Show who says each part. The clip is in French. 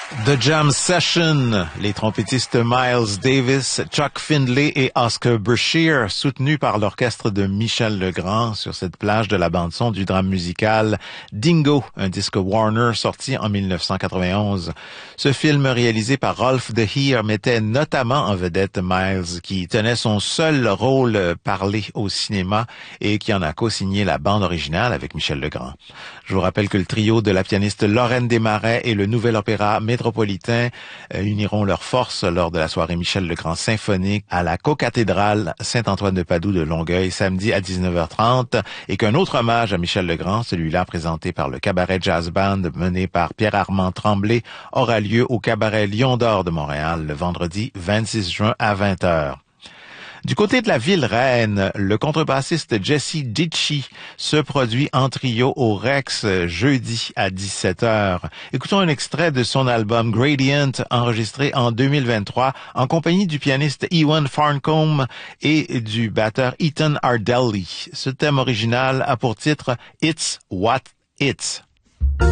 Speaker 1: The Jam Session, les trompettistes Miles Davis, Chuck Findlay et Oscar Brashear, soutenus par l'orchestre de Michel Legrand sur cette plage de la bande-son du drame musical Dingo, un disque Warner sorti en 1991. Ce film réalisé par Rolf de Heer mettait notamment en vedette Miles, qui tenait son seul rôle parlé au cinéma et qui en a co-signé la bande originale avec Michel Legrand. Je vous rappelle que le trio de la pianiste Lorraine Desmarais et le Nouvel Opéra Métropolitain uniront leurs forces lors de la soirée Michel Legrand symphonique à la cocathédrale Saint-Antoine de Padoue de Longueuil samedi à 19h30 et qu'un autre hommage à Michel Legrand, celui-là présenté par le Cabaret Jazz Band mené par Pierre-Armand Tremblay, aura lieu au Cabaret Lion d'Or de Montréal le vendredi 26 juin à 20h. Du côté de la ville reine, le contrebassiste Jesse Ditchy se produit en trio au Rex jeudi à 17h. Écoutons un extrait de son album Gradient, enregistré en 2023 en compagnie du pianiste Ewan Farncombe et du batteur Ethan Ardelli. Ce thème original a pour titre It's What It's.